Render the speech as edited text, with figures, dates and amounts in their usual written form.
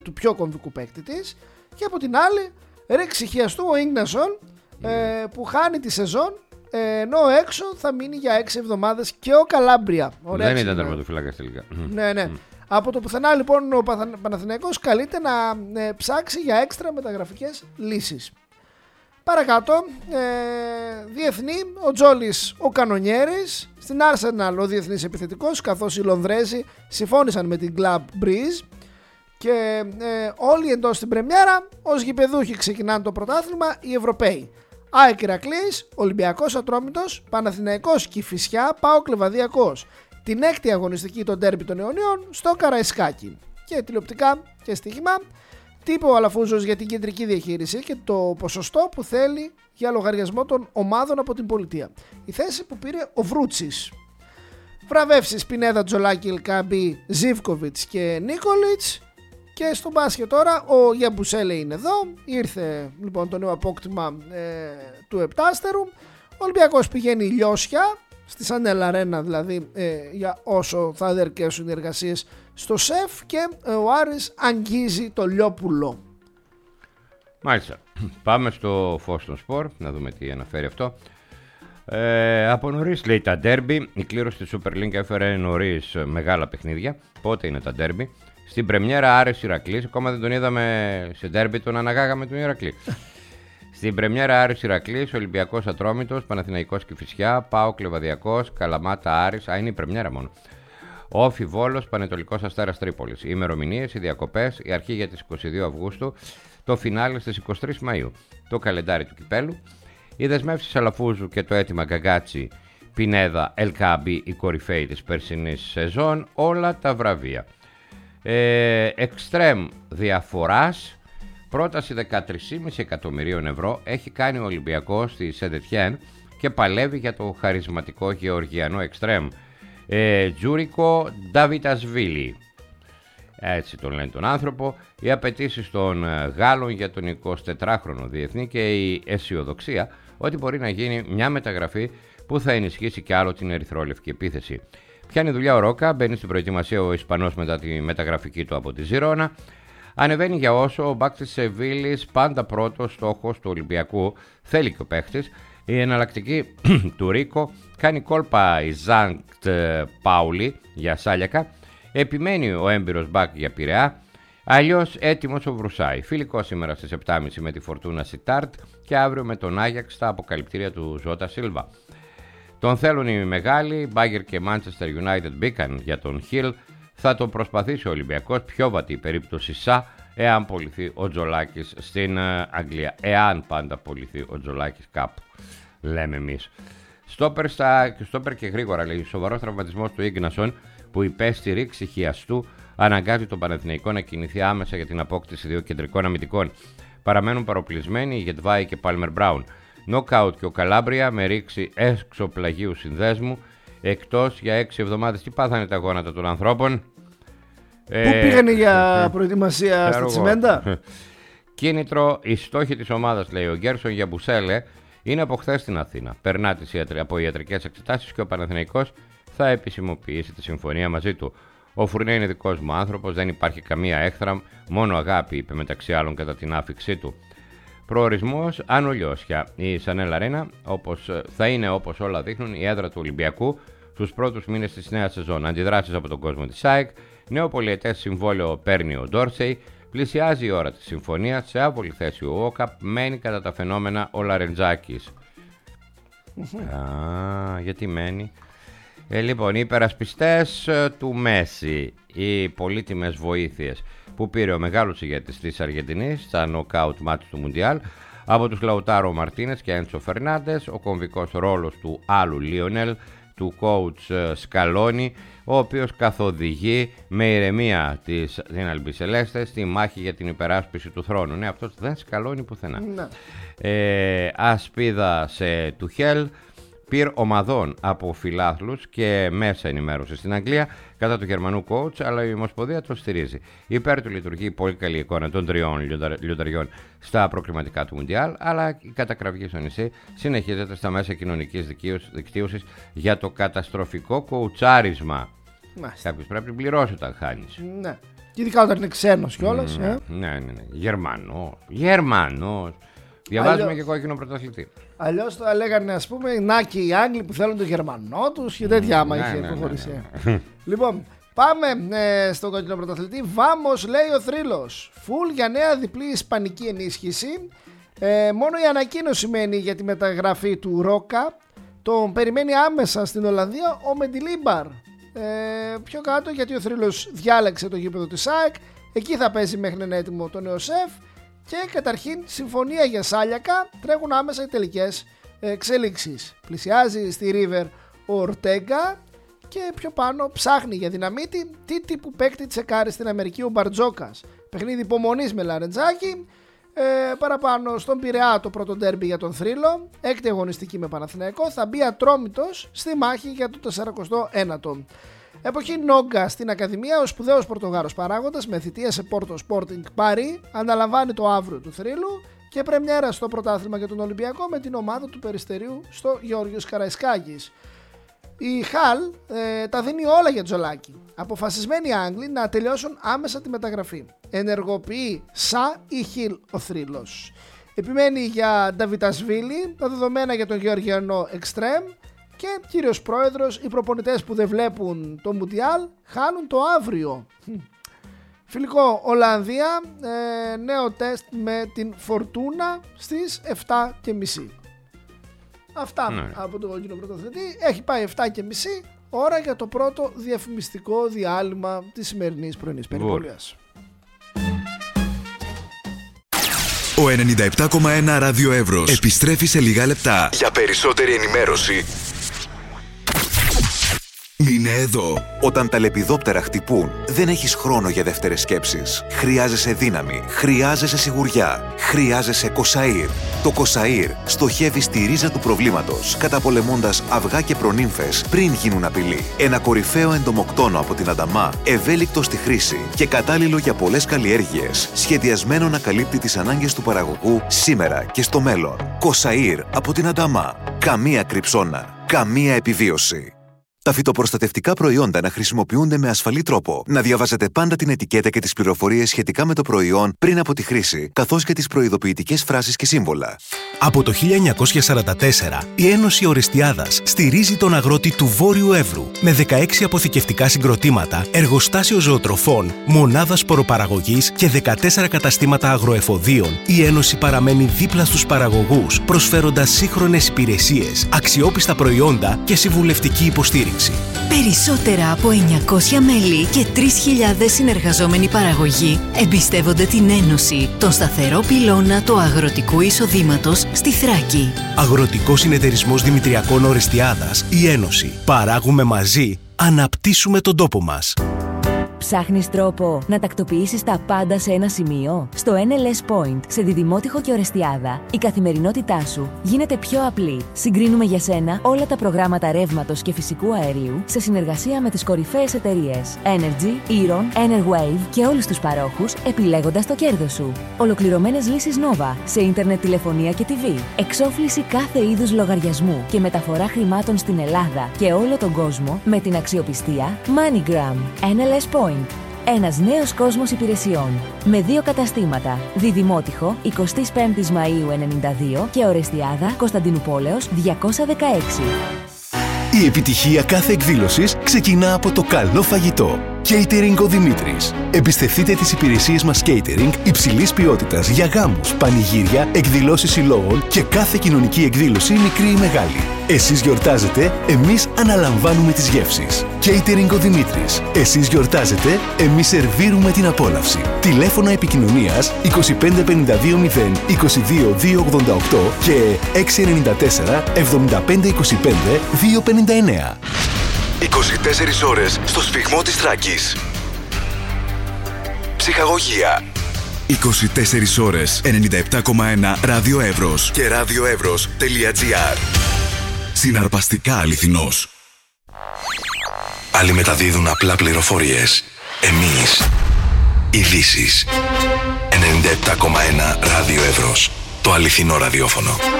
του πιο κομβικού παίκτη της. Και από την άλλη ρίξει χιαστού ο Ίγνασον που χάνει τη σεζόν, ενώ έξω θα μείνει για 6 εβδομάδες και ο Καλάμπρια. Δεν ήταν τερματοφύλακας τελικά. Ναι. Από το πουθενά λοιπόν ο Παναθηναϊκός καλείται να ψάξει για έξτρα μεταγραφικές λύσεις. Παρακάτω, διεθνή, ο Τζόλης ο Κανονιέρης, στην Arsenal ο διεθνής επιθετικός, καθώς οι Λονδρέζοι συμφώνησαν με την Club Breeze και όλοι εντός στην πρεμιέρα ως γηπεδούχοι ξεκινάνε το πρωτάθλημα οι Ευρωπαίοι. ΑΕΚ Ηρακλής, Ολυμπιακός Ατρόμητος, Παναθηναϊκός Κηφισιά, ΠΑΟΚ Λεβαδιακός. Την έκτη αγωνιστική των ντέρμπι των Ιωνίων στο Καραϊσκάκι. Και τηλεοπτικά και στοίχημα, τι είπε ο Αλαφούζος για την κεντρική διαχείριση και το ποσοστό που θέλει για λογαριασμό των ομάδων από την πολιτεία. Η θέση που πήρε ο Βρούτσης. Βραβεύσεις Πινέδα, Τζολάκη, Ελκάμπη, Ζίβκοβιτς και Νίκολιτς. Και στο μπάσκετ τώρα ο Γιαμπουσέλε είναι εδώ. Ήρθε λοιπόν το νέο απόκτημα του Επτάστερου. Ο Ολυμπιακός πηγαίνει Λιώσια, στη Σανέλ Αρένα δηλαδή, για όσο θα διαρκέσουν οι εργασίες στο ΣΕΦ, και ο Άρης αγγίζει το Λιόπουλο. Μάλιστα. Πάμε στο φως των σπορ, να δούμε τι αναφέρει αυτό. Από νωρίς λέει τα ντέρμπι. Η κλήρωση της Super League έφερε νωρίς μεγάλα παιχνίδια. Πότε είναι τα ντέρμπι? Στην πρεμιέρα Άρης Ηρακλής. Ακόμα δεν τον είδαμε σε ντέρμπι, τον αναγάγαμε τον Ηρακλή. Στην πρεμιέρα Άρης Ηρακλής, Ολυμπιακός Ατρόμητος, Παναθηναϊκός Κηφισιά, ΠΑΟΚ Λεβαδιακός, Καλαμάτα Άρης. Είναι η πρεμιέρα μόνο. Όφι Βόλος, Πανετολικός Αστέρας Τρίπολης. Οι ημερομηνίες, οι διακοπές, η αρχή για τις 22 Αυγούστου, το φινάλε στις 23 Μαΐου. Το καλεντάρι του κυπέλου, οι δεσμεύσεις Αλαφούζου και το αίτημα Γκαγκάτσι, Πινέδα, Ελκάμπη, η κορυφαίοι της περσινής σεζόν, όλα τα βραβεία. Εξτρέμ διαφοράς, πρόταση 13,5 εκατομμυρίων ευρώ έχει κάνει ο Ολυμπιακός στη Σεντετιέν και παλεύει για το χαρισματικό γεωργιανό εξτρέμ Τζούρικο Νταβιτασβίλη. Έτσι τον λένε τον άνθρωπο. Οι απαιτήσεις των Γάλλων για τον 24χρονο διεθνή και η αισιοδοξία ότι μπορεί να γίνει μια μεταγραφή που θα ενισχύσει κι άλλο την ερυθρόλευκη επίθεση. Πιάνει δουλειά ο Ρόκα, μπαίνει στην προετοιμασία ο Ισπανός μετά τη μεταγραφική του από τη Ζιρόνα. Ανεβαίνει για όσο ο μπακ της Σεβίλης, πάντα πρώτος στόχος του Ολυμπιακού, θέλει και ο παίχτης. Η εναλλακτική του Ρίκο, κάνει κόλπα η Ζαντ Πάουλη για Σάλιακα. Επιμένει ο έμπειρος μπακ για Πειραιά. Αλλιώς έτοιμος ο Βρουσάη. Φιλικό σήμερα στις 7.30 με τη Φορτούνα Σιτάρτ και αύριο με τον Άγιαξ στα αποκαλυπτήρια του Ζώτα Σίλβα. Τον θέλουν οι μεγάλοι, Μπάγκερ και Manchester United μπήκαν για τον Χιλ. Θα τον προσπαθήσει ο Ολυμπιακός, πιο βατή περίπτωση Σα, εάν πωληθεί ο Τζολάκης στην Αγγλία. Εάν πάντα πωληθεί ο Τζολάκης κάπου, λέμε εμείς. Στόπερ και γρήγορα, λέει, σοβαρός τραυματισμός του Ίγνασον που υπέστη ρήξη χιαστού αναγκάζει τον Παναθηναϊκό να κινηθεί άμεσα για την απόκτηση δύο κεντρικών αμυντικών. Παραμένουν παροπλισμένοι οι Γετβάη και Πάλμερ Μπράουν. Νοκάουτ και ο Καλάμπρια με ρήξη έξω πλαγίου συνδέσμου, εκτός για 6 εβδομάδες. Τι πάθανε τα γόνατα των ανθρώπων? Πού πήγανε για προετοιμασία στα τσιμέντα? Κίνητρο, οι στόχοι της ομάδας, λέει ο Γκέρσον Γιαμπουσέλε, είναι από χθες στην Αθήνα. Περνά από ιατρικές εξετάσεις και ο Παναθηναϊκός θα επισημοποιήσει τη συμφωνία μαζί του. Ο Φουρνέ είναι δικός μου άνθρωπος, δεν υπάρχει καμία έχθρα, μόνο αγάπη, είπε μεταξύ άλλων κατά την άφηξή του. Προορισμός Άνω Λιώσια. Η Σανέλ Αρένα θα είναι, όπως όλα δείχνουν, η έδρα του Ολυμπιακού στους πρώτους μήνες της νέας σεζόν. Αντιδράσεις από τον κόσμο της ΑΕΚ. Νέο πολυετές συμβόλαιο παίρνει ο Ντόρσεϊ. Πλησιάζει η ώρα της συμφωνίας. Σε άβολη θέση ο Όκαπ. Μένει κατά τα φαινόμενα ο Λαρεντζάκης. Γιατί μένει? Λοιπόν, οι υπερασπιστές του Μέση. Οι πολύτιμες βοήθειες που πήρε ο μεγάλος ηγέτης της Αργεντινής στα νοκάουτ μάτς του Μουντιάλ από τους Λαουτάρο Μαρτίνες και Έντσο Φερνάντες, ο κομβικός ρόλος του άλλου Λίονελ, του coach Σκαλόνι, ο οποίος καθοδηγεί με ηρεμία την Αλμπισελέστε στη μάχη για την υπεράσπιση του θρόνου. Ναι, αυτός δεν σκαλώνει πουθενά. Ασπίδα σε Τουχέλ, πυρ ομαδών από φιλάθλους και μέσα ενημέρωση στην Αγγλία κατά του Γερμανού coach, αλλά η Ομοσπονδία το στηρίζει. Υπέρ του λειτουργεί η πολύ καλή εικόνα των τριών λιονταριών στα προκριματικά του Μουντιάλ, αλλά η κατακραυγή στο νησί συνεχίζεται στα μέσα κοινωνικής δικτύωσης για το καταστροφικό κοουτσάρισμα. Κάποιος πρέπει να πληρώσει όταν χάνεις. Ναι. Και ειδικά όταν είναι ξένος κιόλας. Ναι. Γερμανός. Διαβάζουμε και κόκκινο πρωταθλητή. Αλλιώς θα λέγανε, ας πούμε, να και οι Άγγλοι που θέλουν τον Γερμανό τους και τέτοια άμα είχε προχωρήσει. Λοιπόν, πάμε στον κόκκινο πρωταθλητή. Βάμος, λέει ο θρύλος. Φουλ για νέα διπλή ισπανική ενίσχυση. Μόνο η ανακοίνωση μένει για τη μεταγραφή του Ρόκα. Τον περιμένει άμεσα στην Ολλανδία ο Μεντιλίμπαρ. Πιο κάτω, γιατί ο θρύλος διάλεξε το γήπεδο της ΑΕΚ. Εκεί θα παίζει μέχρι να είναι έτοιμο το νέο σεφ. Και καταρχήν συμφωνία για Σάλιακα. Τρέχουν άμεσα οι τελικές εξέλιξεις. Πλησιάζει στη River ο Ορτέγκα. Και πιο πάνω ψάχνει για δυναμίτη τι τύπου παίκτη τσεκάρει στην Αμερική ο Μπαρτζόκας. Παιχνίδι υπομονής με Λαρεντζάκη. Παραπάνω στον Πειραιά το πρώτο ντέρμπι για τον θρύλο. Έκτη αγωνιστική με Παναθηναϊκό. Θα μπει ατρόμητος στη μάχη για το 49ο. Εποχή Νόγκα στην Ακαδημία. Ο σπουδαίος Πορτογάλος παράγοντας με θητεία σε Πόρτο Sporting Paris αναλαμβάνει το αύριο του θρύλου. Και πρεμιέρα στο πρωτάθλημα για τον Ολυμπιακό με την ομάδα του Περιστερίου στο Γεώργιος Καραϊσκάκης. Η Χαλ τα δίνει όλα για Τζολάκη. Αποφασισμένοι οι Άγγλοι να τελειώσουν άμεσα τη μεταγραφή. Ενεργοποιεί Σα ή Χιλ ο θρύλος. Επιμένει για Νταβιτασβίλη, τα δεδομένα για τον Γεωργιανό Εκστρέμ. Και κύριος πρόεδρος, οι προπονητές που δεν βλέπουν το Μουντιάλ χάνουν το αύριο. Φιλικό Ολλανδία, νέο τεστ με την Φορτούνα στις 7:30. Αυτά από το κόκκινο πρωταθλητή. Έχει πάει 7:30, ώρα για το πρώτο διαφημιστικό διάλειμμα της σημερινής πρωινής περιπολίας. Ο 97,1 Ράδιο Εύρος επιστρέφει σε λίγα λεπτά. Για περισσότερη ενημέρωση μείνε εδώ. Όταν τα λεπιδόπτερα χτυπούν, δεν έχεις χρόνο για δεύτερες σκέψεις. Χρειάζεσαι δύναμη, χρειάζεσαι σιγουριά, χρειάζεσαι Κοσαΐρ. Το Κοσαΐρ στοχεύει στη ρίζα του προβλήματος, καταπολεμώντας αυγά και προνύμφες πριν γίνουν απειλή. Ένα κορυφαίο εντομοκτόνο από την Ανταμά, ευέλικτο στη χρήση και κατάλληλο για πολλές καλλιέργειες, σχεδιασμένο να καλύπτει τις ανάγκες του παραγωγού σήμερα και στο μέλλον. Κοσαΐρ από την Ανταμά. Καμία κρυψώνα, καμία επιβίωση. Τα φυτοπροστατευτικά προϊόντα να χρησιμοποιούνται με ασφαλή τρόπο. Να διαβάζετε πάντα την ετικέτα και τις πληροφορίες σχετικά με το προϊόν πριν από τη χρήση, καθώς και τις προειδοποιητικές φράσεις και σύμβολα. Από το 1944, η Ένωση Ορεστιάδας στηρίζει τον αγρότη του Βόρειου Εύρου με 16 αποθηκευτικά συγκροτήματα, εργοστάσιο ζωοτροφών, μονάδα σποροπαραγωγής και 14 καταστήματα αγροεφοδίων. Η Ένωση παραμένει δίπλα στους παραγωγούς, προσφέροντας σύγχρονες υπηρεσίες, αξιόπιστα προϊόντα και συμβουλευτική υποστήριξη. Περισσότερα από 900 μέλη και 3.000 συνεργαζόμενοι παραγωγοί εμπιστεύονται την Ένωση, τον σταθερό πυλώνα του αγροτικού εισοδήματος στη Θράκη. Αγροτικός Συνεταιρισμός Δημητριακών Ορεστιάδας, η Ένωση. Παράγουμε μαζί, αναπτύσσουμε τον τόπο μας. Ψάχνεις τρόπο να τακτοποιήσεις τα πάντα σε ένα σημείο? Στο NLS Point, σε Διδημότυχο και Ορεστιάδα, η καθημερινότητά σου γίνεται πιο απλή. Συγκρίνουμε για σένα όλα τα προγράμματα ρεύματος και φυσικού αερίου σε συνεργασία με τις κορυφαίες εταιρείες Energy, Eron, Enerwave και όλους τους παρόχους, επιλέγοντας το κέρδος σου. Ολοκληρωμένες λύσεις Nova σε ίντερνετ, τηλεφωνία και TV. Εξόφληση κάθε είδους λογαριασμού και μεταφορά χρημάτων στην Ελλάδα και όλο τον κόσμο με την αξιοπιστία MoneyGram. NLS Point. Ένας νέος κόσμος υπηρεσιών. Με 2 καταστήματα. Διδημότυχο, 25 Μαΐου 92 και Ορεστιάδα, Κωνσταντινουπόλεως 216. Η επιτυχία κάθε εκδήλωσης ξεκινά από το καλό φαγητό. Catering ο Δημήτρης. Εμπιστευτείτε τις υπηρεσίες μας catering υψηλής ποιότητας για γάμους, πανηγύρια, εκδηλώσεις συλλόγων και κάθε κοινωνική εκδήλωση, μικρή ή μεγάλη. Εσείς γιορτάζετε, εμείς αναλαμβάνουμε τις γεύσεις. Catering ο Δημήτρης. Εσείς γιορτάζετε, εμείς σερβίρουμε την απόλαυση. Τηλέφωνα επικοινωνίας 25 52 0 22 288 και 694 75 25 259. 24 ώρες στο σφυγμό της Θράκης. Ψυχαγωγία. 24 ώρες 97,1 Ράδιο Εύρος και radioevros.gr. Συναρπαστικά αληθινός. Άλλοι μεταδίδουν απλά πληροφορίες. Εμείς ειδήσεις. 97,1 Ράδιο Εύρος. Το αληθινό ραδιόφωνο.